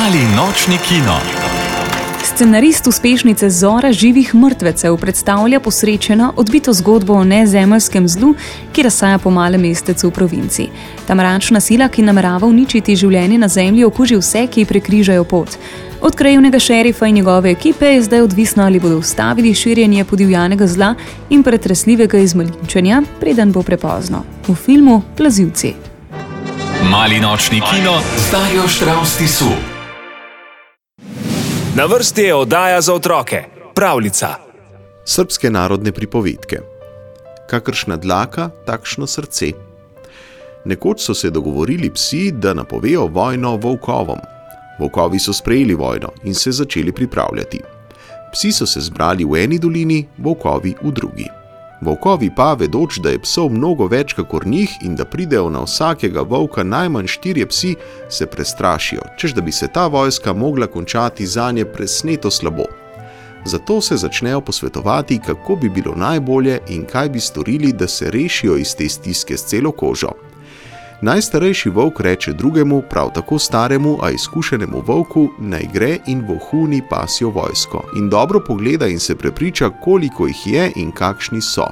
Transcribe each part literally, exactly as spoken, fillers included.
Mali nočni kino. Scenarist uspešnice Zora živih mrtvecev predstavlja posrečeno, odbito zgodbo o nezemeljskem zlu, ki razsaja po malem mestecu v provinci. Ta mračna sila, ki namerava uničiti življenje na zemlji, okuži vse, ki prekrižajo pot. Od krajevnega šerifa in njegove ekipe je zdaj odvisno, ali bodo ustavili širjenje podivjanega zla in pretresljivega izmaličenja, preden bo prepozno. V filmu Plazilci. Mali nočni kino z Darjo Štravs Tisu. Na vrsti je oddaja za otroke, Pravljica. Srbske narodne pripovedke. Kakršna dlaka, takšno srce. Nekoč so se dogovorili psi, da napovejo vojno volkovom. Volkovi so sprejeli vojno in se začeli pripravljati. Psi so se zbrali v eni dolini, volkovi v drugi. Volkovi pa, vedoč, da je psov mnogo več kakor njih in da pridejo na vsakega volka najmanj štirje psi, se prestrašijo, češ da bi se ta vojska mogla končati zanje presneto slabo. Zato se začnejo posvetovati, kako bi bilo najbolje in kaj bi storili, da se rešijo iz te stiske s celo kožo. Najstarejši volk reče drugemu, prav tako staremu, a izkušenemu volku, naj gre in vohuni pasjo vojsko in dobro pogleda in se prepriča, koliko jih je in kakšni so.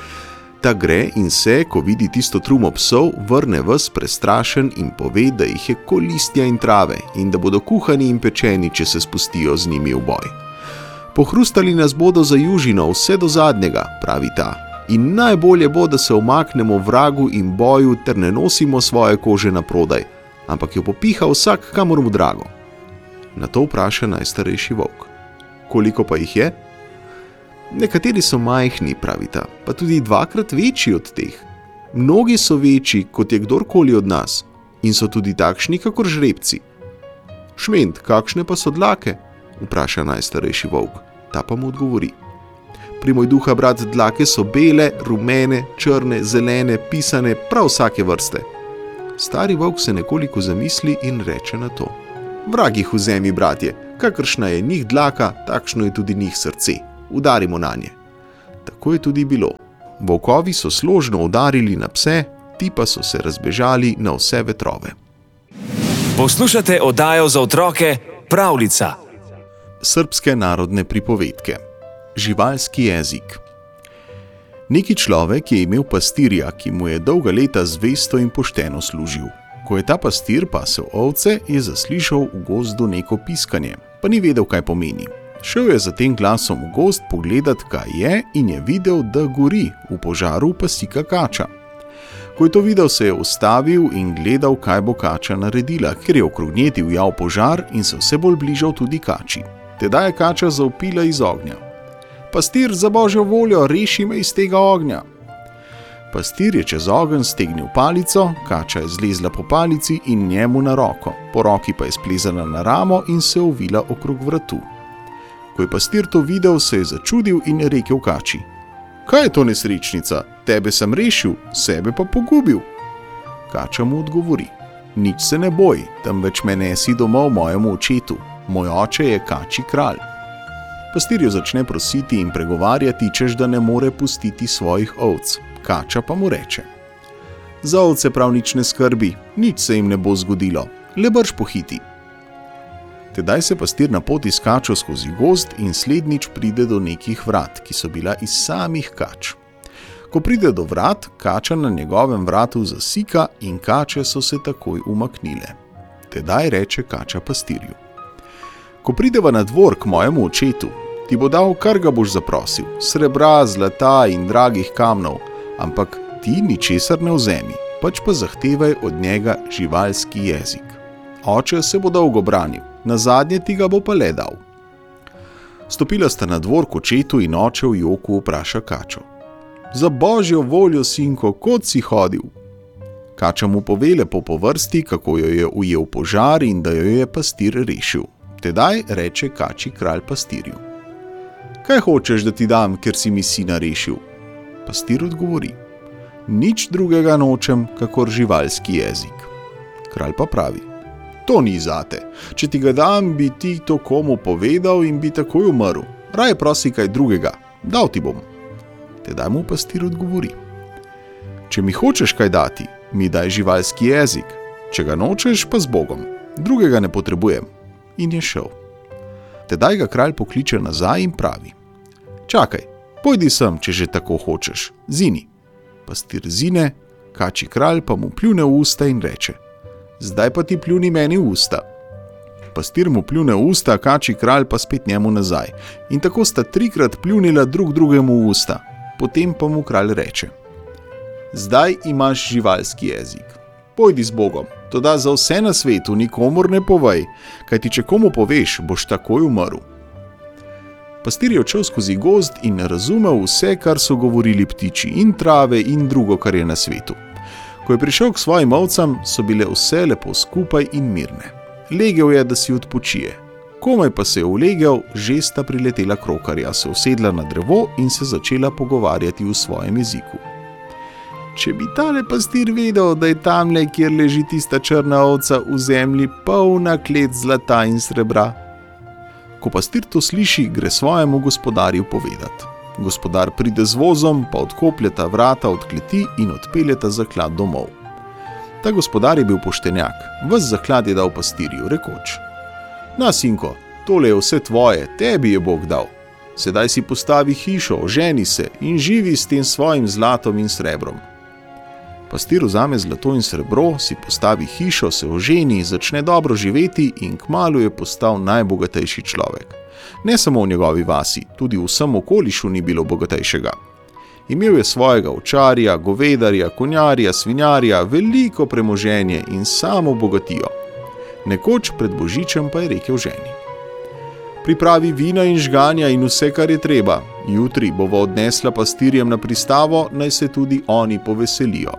Ta gre in se, ko vidi tisto trumo psov, vrne ves prestrašen in pove, da jih je ko listja in trave in da bodo kuhani in pečeni, če se spustijo z njimi v boj. Pohrustali nas bodo za južino vse do zadnjega, pravi ta. In najbolje bo, da se omaknemo vragu in boju ter ne nosimo svoje kože na prodaj, ampak jo popiha vsak, kamor mu drago. Na to vpraša najstarejši volk. Koliko pa jih je? Nekateri so majhni, pravita, pa tudi dvakrat večji od teh. Mnogi so večji, kot je kdorkoli od nas, in so tudi takšni, kakor žrebci. Šment, kakšne pa so dlake? Vpraša najstarejši volk. Ta pa mu odgovori. Pri moj duha, brat, dlake so bele, rumene, črne, zelene, pisane, prav vsake vrste. Stari volk se nekoliko zamisli in reče na to. Vragih vzemi, bratje, kakršna je njih dlaka, takšno je tudi njih srce. Udarimo na nje. Tako je tudi bilo. Volkovi so složno udarili na pse, ti pa so se razbežali na vse vetrove. Poslušate oddajo za otroke, Pravljica. Srbske narodne pripovedke. Živalski jezik. Neki človek je imel pastirja, ki mu je dolga leta zvesto in pošteno služil. Ko je ta pastir pasel ovce, je zaslišal v gozdu neko piskanje, pa ni vedel, kaj pomeni. Šel je za tem glasom v gozd pogledat, kaj je, in je videl, da gori, v požaru pa sika kača. Ko je to videl, se je ustavil in gledal, kaj bo kača naredila, ker je okrog nje divjal požar in se vse bolj bližal tudi kači. Tedaj je kača zavpila iz ognja. Pastir, za božjo voljo, reši me iz tega ognja. Pastir je čez ogenj stegnil palico, kača je zlezla po palici in njemu na roko, po roki pa je splezala na ramo in se ovila okrog vratu. Ko je pastir to videl, se je začudil in je rekel kači. Kaj je to, nesrečnica? Tebe sem rešil, sebe pa pogubil. Kača mu odgovori. Nič se ne boj, temveč me nesi domov mojemu očetu. Moj oče je kači kralj. Pastir jo začne prositi in pregovarjati, češ da ne more pustiti svojih ovc. Kača pa mu reče. Za ovce prav nič ne skrbi, nič se jim ne bo zgodilo, le brž pohiti. Tedaj se pastir na poti s kačo skozi gozd in slednjič pride do nekih vrat, ki so bila iz samih kač. Ko pride do vrat, kača na njegovem vratu zasika in kače so se takoj umaknile. Tedaj reče kača pastirju. Ko prideva na dvor k mojemu očetu, ti bo dal, kar ga boš zaprosil, srebra, zlata in dragih kamnov, ampak ti ničesar ne vzemi, pač pa zahtevaj od njega živalski jezik. Oče se bo dolgo branil, nazadnje ti ga bo pa le dal. Stopila sta na dvor k očetu in oče v joku vpraša kačo. Za božjo voljo, sinko, kot si hodil? Kača mu pove lepo po vrsti, kako jo je ujel požar in da jo je pastir rešil. Tedaj reče kači kralj pastirju. Kaj hočeš, da ti dam, ker si mi sina rešil? Pastir odgovori. Nič drugega nočem, kakor živalski jezik. Kralj pa pravi. To ni zate. Če ti ga dam, bi ti to komu povedal in bi takoj umrl. Raje prosi kaj drugega. Dal ti bom. Tedaj mu pastir odgovori. Če mi hočeš kaj dati, mi daj živalski jezik. Če ga nočeš, pa z Bogom. Drugega ne potrebujem. in je šel. Tedaj ga kralj pokliče nazaj in pravi: Čakaj, pojdi sem, če že tako hočeš, zini. Pastir zine, kačji kralj pa mu pljune v usta in reče: Zdaj pa ti pljuni meni v usta. Pastir mu pljune v usta, kačji kralj pa spet njemu nazaj. In tako sta trikrat pljunila drug drugemu v usta. Potem pa mu kralj reče: Zdaj imaš živalski jezik. Pojdi z Bogom, toda za vse na svetu nikomur ne povej, kajti če komu poveš, boš takoj umrl. Pastir je odšel skozi gozd in razumel vse, kar so govorili ptiči in trave in drugo, kar je na svetu. Ko je prišel k svojim ovcam, so bile vse lepo skupaj in mirne. Legel je, da si odpočije. Komaj pa se je ulegel, že sta priletela krokarja, se usedla na drevo in se začela pogovarjati v svojem jeziku. Če bi tale pastir vedel, da je tamle, kjer leži tista črna ovca, v zemlji polna klet zlata in srebra. Ko pastir to sliši, gre svojemu gospodarju povedat. Gospodar pride z vozom, pa odkopljeta vrata od kleti in odpeljeta zaklad domov. Ta gospodar je bil poštenjak, ves zaklad je dal pastirju, rekoč: Na, sinko, tole je vse tvoje, tebi je Bog dal. Sedaj si postavi hišo, oženi se in živi s tem svojim zlatom in srebrom. Pastir vzame zlato in srebro, si postavi hišo, se oženi, začne dobro živeti in kmalu je postal najbogatejši človek. Ne samo v njegovi vasi, tudi v vsem okolišu ni bilo bogatejšega. Imel je svojega ovčarja, govedarja, konjarja, svinjarja, veliko premoženje in samo bogatijo. Nekoč pred božičem pa je rekel ženi: Pripravi vina in žganja in vse, kar je treba. Jutri bova odnesla pastirjem na pristavo, naj se tudi oni poveselijo.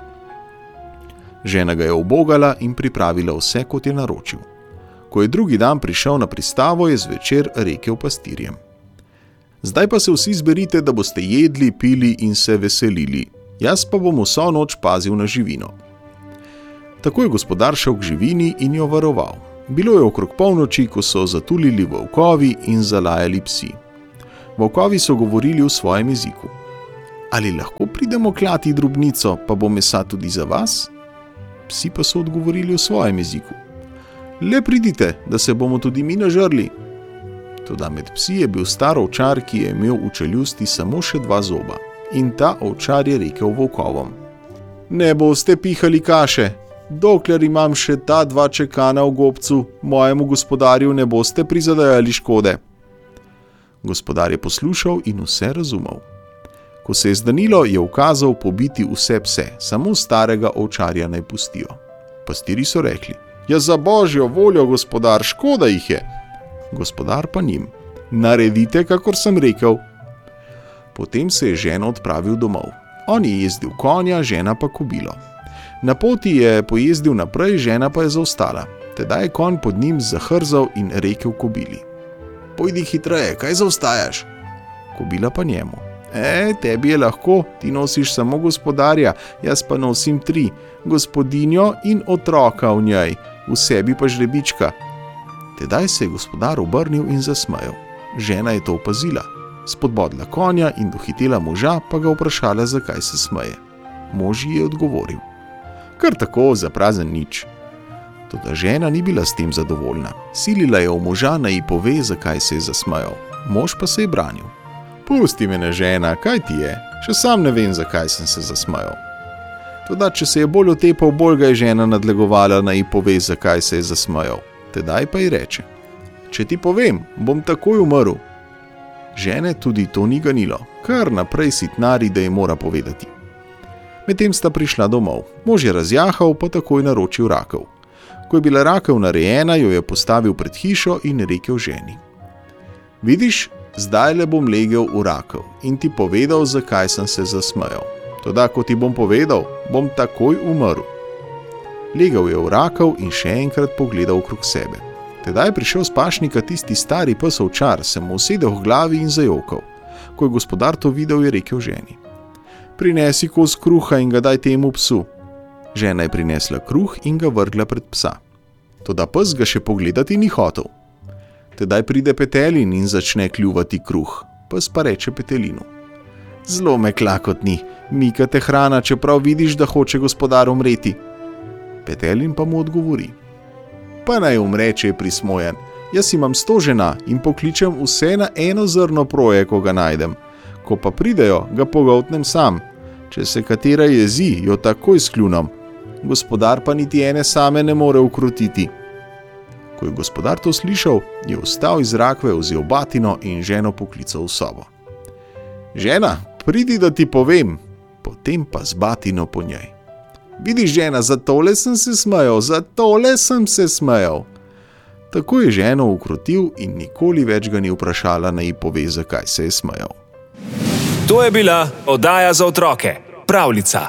Žena ga je ubogala in pripravila vse, kot je naročil. Ko je drugi dan prišel na pristavo, je zvečer rekel pastirjem: Zdaj pa se vsi zberite, da boste jedli, pili in se veselili. Jaz pa bom vso noč pazil na živino. Tako je gospodar šel k živini in jo varoval. Bilo je okrog polnoči, ko so zatulili volkovi in zalajali psi. Volkovi so govorili v svojem jeziku: Ali lahko pridemo klati drobnico, pa bo mesa tudi za vas? Psi pa so odgovorili v svojem jeziku: Le pridite, da se bomo tudi mi nažrli. Toda med psi je bil star ovčar, ki je imel v čeljusti samo še dva zoba. In ta ovčar je rekel volkovom: Ne boste pihali kaše, dokler imam še ta dva čekana v gobcu, mojemu gospodarju ne boste prizadajali škode. Gospodar je poslušal in vse razumel. Ko se je zdanilo, je ukazal pobiti vse pse, samo starega ovčarja naj pustijo. Pastirji so rekli: Ja, za božjo voljo, gospodar, škoda jih je. Gospodar pa njim: Naredite, kakor sem rekel. Potem se je žena odpravil domov. On je jezdil konja, žena pa kobilo. Na poti je pojezdil naprej, žena pa je zaostala. Tedaj je konj pod njim zahrzal in rekel kobili: Pojdi hitreje, kaj zaostajaš? Kobila pa njemu: E, tebi je lahko, ti nosiš samo gospodarja, jaz pa nosim tri, gospodinjo in otroka v njej, v sebi pa žrebička. Tedaj se je gospodar obrnil in zasmejal. Žena je to opazila, spodbodla konja in dohitela moža, pa ga vprašala, zakaj se smeje. Mož ji je odgovoril: Kar tako, za prazen nič. Toda žena ni bila s tem zadovoljna. Silila je v moža, naj ji pove, zakaj se je zasmejal. Mož pa se je branil: Pusti me, žena, kaj ti je? Še sam ne vem, zakaj sem se zasmejal. Toda če se je bolj otepal, bolj ga je žena nadlegovala, naj ji pove, zakaj se je zasmejal. Tedaj pa ji reče: Če ti povem, bom takoj umrl. Žene tudi to ni ganilo, kar naprej sitnari, da ji mora povedati. Medtem sta prišla domov. Mož je razjahal, pa takoj naročil rakev. Ko je bila rakev narejena, jo je postavil pred hišo in rekel ženi: Vidiš, zdaj le bom legel v rakev in ti povedal, zakaj sem se zasmejal. Toda, ko ti bom povedal, bom takoj umrl. Legel je v rakev in še enkrat pogledal okrog sebe. Tedaj je prišel s pašnika tisti stari pes ovčar, se mu usedel v glavi in zajokal. Ko je gospodar to videl, je rekel ženi: Prinesi kos kruha in ga daj temu psu. Žena je prinesla kruh in ga vrgla pred psa. Toda pes ga še pogledati ni hotel. Tedaj pride petelin in začne kljuvati kruh. Pes pa reče petelinu: Zelo me klakotni, mika te hrana, čeprav vidiš, da hoče gospodar umreti. Petelin pa mu odgovori: Pa naj umre, če je prismojan. Jaz imam sto žena in pokličem vse na eno zrno proje, ko ga najdem. Ko pa pridejo, ga pogoltnem sam. Če se katera jezi, jo takoj skljunom. Gospodar pa niti ene same ne more ukrotiti. Ko je gospodar to slišal, je vstal iz rakve, vzel batino in ženo poklical v sobo. Žena, pridi, da ti povem, potem pa z batino po njej. Vidiš, žena, za tole sem se smejal, za tole sem se smejal. Tako je ženo ukrotil in nikoli več ga ni vprašala, naj ji pove, zakaj se je smejal. To je bila oddaja za otroke, Pravljica.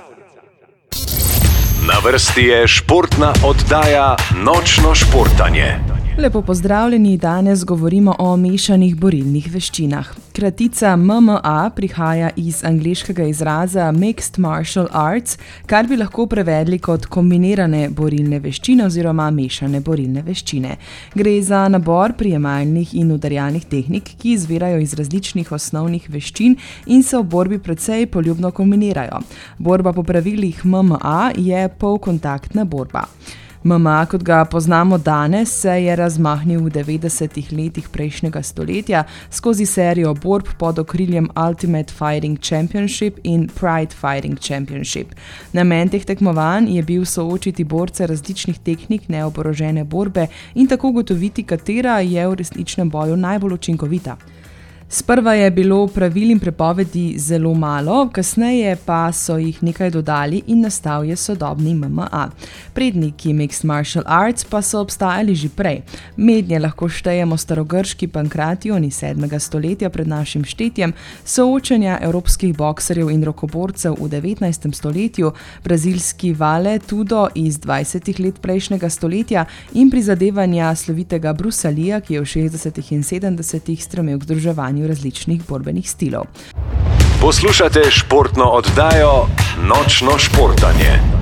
Na vrsti je športna oddaja Nočno športanje. Lepo pozdravljeni, danes govorimo o mešanih borilnih veščinah. Kratica M M A prihaja iz angleškega izraza Mixed Martial Arts, kar bi lahko prevedli kot kombinirane borilne veščine oziroma mešane borilne veščine. Gre za nabor prijemalnih in udarjalnih tehnik, ki izvirajo iz različnih osnovnih veščin in se v borbi precej poljubno kombinirajo. Borba po pravilih M M A je polkontaktna borba. M M A, kot ga poznamo danes, se je razmahnil v devetdesetih letih prejšnjega stoletja skozi serijo borb pod okriljem Ultimate Fighting Championship in Pride Fighting Championship. Namen teh tekmovanj je bil soočiti borce različnih tehnik neoborožene borbe in tako ugotoviti, katera je v resničnem boju najbolj učinkovita. Sprva je bilo pravil in prepovedi zelo malo, kasneje pa so jih nekaj dodali in nastal je sodobni M M A. Predniki Mixed Martial Arts pa so obstajali že prej. Mednje lahko štejemo starogrški Pankration iz sedmega stoletja pred našim štetjem, soočenja evropskih bokserjev in rokoborcev v devetnajstem stoletju, brazilski Vale Tudo iz dvajsetih let prejšnjega stoletja in prizadevanja slovitega Brusa Leeja, ki je v šestdesetih in sedemdesetih stremel k združevanju različnih borbenih stilov. Poslušate športno oddajo Nočno športanje.